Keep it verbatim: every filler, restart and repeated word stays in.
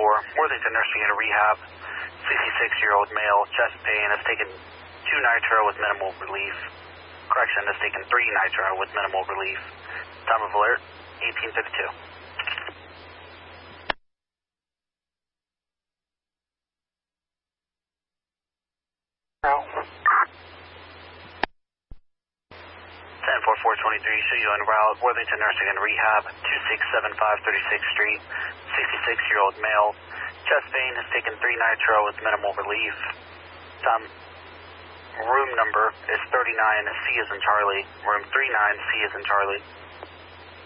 four, Worthington Nursing and Rehab, sixty-six-year-old male, chest pain, has taken two nitro with minimal relief. Correction, has taken three nitro with minimal relief. Time of alert, eighteen fifty-two. ten four four twenty-three, show you en route, Worthington Nursing and Rehab, two six seven five thirty-sixth Street, sixty-six-year-old male, chest pain, has taken three nitro with minimal relief. Time, room number is thirty-nine, C as in Charlie, room thirty-nine, C as in Charlie.